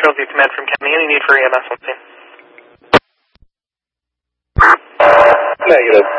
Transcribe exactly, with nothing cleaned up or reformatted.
Hillview Command from County. Any need for E M S on scene? Negative.